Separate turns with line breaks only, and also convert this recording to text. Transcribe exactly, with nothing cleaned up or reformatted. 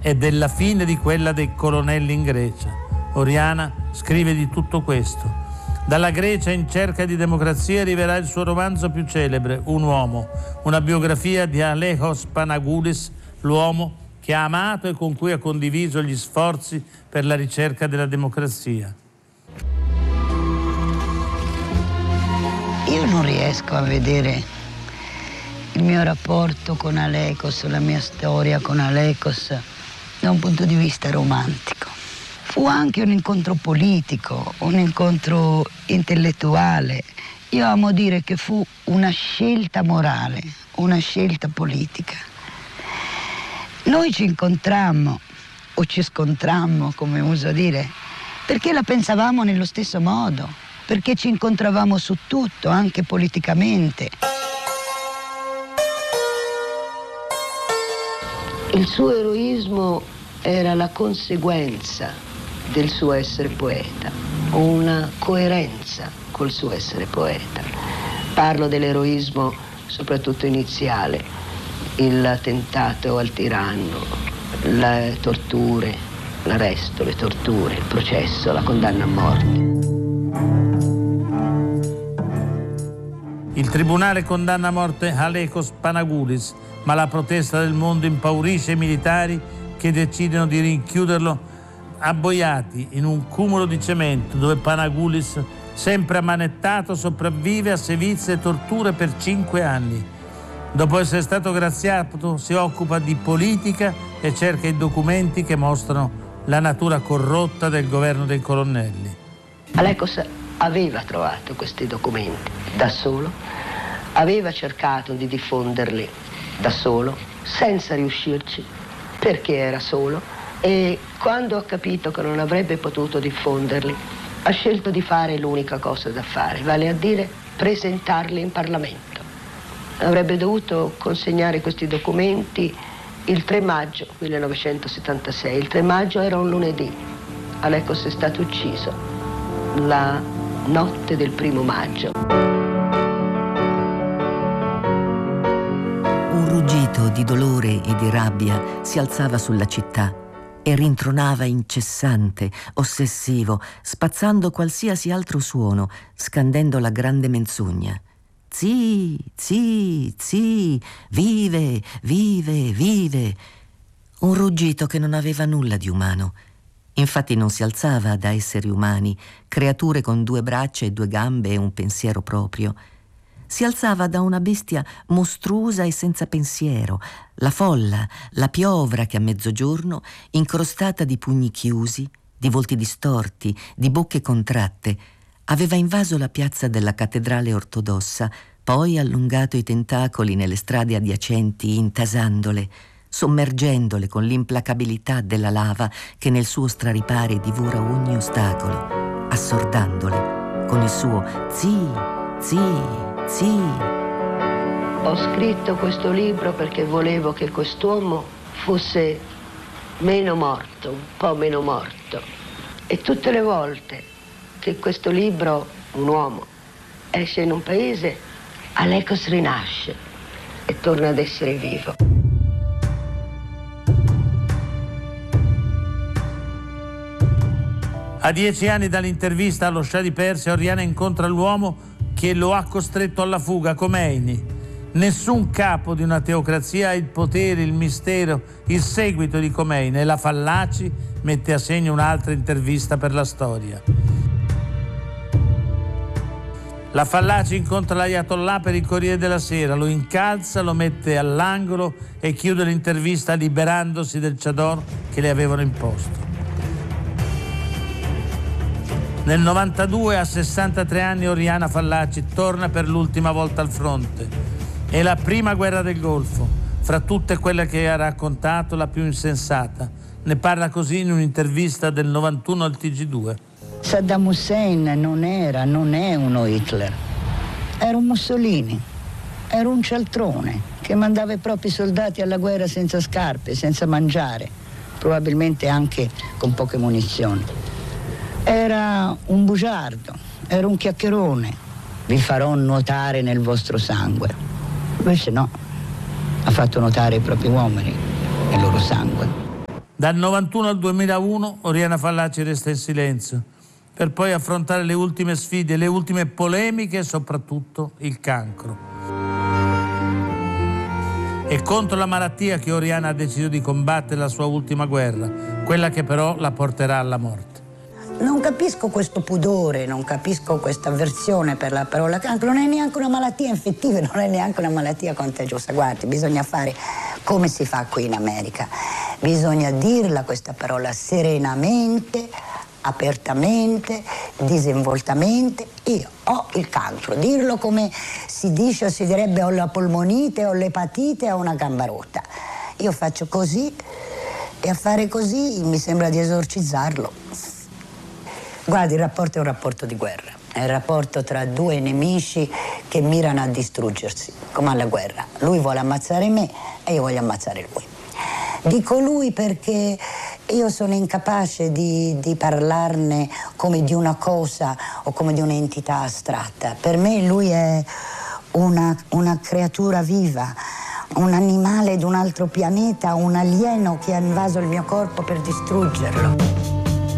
e della fine di quella dei colonnelli in Grecia. Oriana scrive di tutto questo. Dalla Grecia in cerca di democrazia arriverà il suo romanzo più celebre, Un uomo, una biografia di Alekos Panagoulis, l'uomo che ha amato e con cui ha condiviso gli sforzi per la ricerca della democrazia.
Io non riesco a vedere il mio rapporto con Alekos, la mia storia con Alekos, da un punto di vista romantico. Fu anche un incontro politico, un incontro intellettuale. Io amo dire che fu una scelta morale, una scelta politica. Noi ci incontrammo, o ci scontrammo, come uso dire, perché la pensavamo nello stesso modo, perché ci incontravamo su tutto, anche politicamente. Il suo eroismo era la conseguenza del suo essere poeta, una coerenza col suo essere poeta. Parlo dell'eroismo soprattutto iniziale, il tentato al tiranno, le torture, l'arresto, le torture, il processo, la condanna a morte.
Il tribunale condanna a morte Alekos Panagoulis, ma la protesta del mondo impaurisce i militari che decidono di rinchiuderlo abboiati in un cumulo di cemento dove Panagoulis, sempre ammanettato, sopravvive a sevizie e torture per cinque anni. Dopo essere stato graziato si occupa di politica e cerca i documenti che mostrano la natura corrotta del governo dei colonnelli.
Alekos aveva trovato questi documenti da solo, aveva cercato di diffonderli da solo, senza riuscirci, perché era solo, e quando ha capito che non avrebbe potuto diffonderli, ha scelto di fare l'unica cosa da fare, vale a dire presentarli in Parlamento. Avrebbe dovuto consegnare questi documenti il tre maggio millenovecentosettantasei. Il tre maggio era un lunedì. Alekos è stato ucciso la notte del primo maggio.
Un ruggito di dolore e di rabbia si alzava sulla città e rintronava incessante, ossessivo, spazzando qualsiasi altro suono, scandendo la grande menzogna. Zi, zi, zi, vive, vive, vive. Un ruggito che non aveva nulla di umano. Infatti non si alzava da esseri umani, creature con due braccia e due gambe e un pensiero proprio. Si alzava da una bestia mostruosa e senza pensiero, la folla, la piovra che a mezzogiorno, incrostata di pugni chiusi, di volti distorti, di bocche contratte, aveva invaso la piazza della cattedrale ortodossa, poi allungato i tentacoli nelle strade adiacenti, intasandole, sommergendole con l'implacabilità della lava che nel suo straripare divora ogni ostacolo, assordandole con il suo zi, zi, zi.
Ho scritto questo libro perché volevo che quest'uomo fosse meno morto, un po' meno morto. E tutte le volte che questo libro, Un uomo, esce in un paese, Alekos rinasce e torna ad essere vivo.
A dieci anni dall'intervista allo Scià di Persia, Oriana incontra l'uomo che lo ha costretto alla fuga, Khomeini. Nessun capo di una teocrazia ha il potere, il mistero, il seguito di Khomeini, e la Fallaci mette a segno un'altra intervista per la storia. La Fallaci incontra l'Ayatollah per il Corriere della Sera, lo incalza, lo mette all'angolo e chiude l'intervista liberandosi del chador che le avevano imposto. Nel novantadue, a sessantatré anni, Oriana Fallaci torna per l'ultima volta al fronte. È la prima guerra del Golfo, fra tutte quelle che ha raccontato, la più insensata. Ne parla così in un'intervista del novantuno al T G due.
Saddam Hussein non era, non è uno Hitler. Era un Mussolini, era un cialtrone che mandava i propri soldati alla guerra senza scarpe, senza mangiare, probabilmente anche con poche munizioni. Era un bugiardo, era un chiacchierone. Vi farò nuotare nel vostro sangue. Invece no, ha fatto nuotare i propri uomini nel loro sangue.
Dal novantuno al duemilauno Oriana Fallaci resta in silenzio, per poi affrontare le ultime sfide, le ultime polemiche e soprattutto il cancro. È contro la malattia che Oriana ha deciso di combattere la sua ultima guerra, quella che però la porterà alla morte.
Non capisco questo pudore, non capisco questa avversione per la parola cancro. Non è neanche una malattia infettiva, non è neanche una malattia contagiosa. Guardi, bisogna fare come si fa qui in America. Bisogna dirla questa parola serenamente, apertamente, disinvoltamente. Io ho il cancro. Dirlo come si dice o si direbbe ho la polmonite, ho l'epatite, ho una gamba rotta. Io faccio così e a fare così mi sembra di esorcizzarlo. Guardi, il rapporto è un rapporto di guerra, è il rapporto tra due nemici che mirano a distruggersi, come alla guerra. Lui vuole ammazzare me e io voglio ammazzare lui. Dico lui perché io sono incapace di, di parlarne come di una cosa o come di un'entità astratta. Per me lui è una, una creatura viva, un animale di un altro pianeta, un alieno che ha invaso il mio corpo per distruggerlo.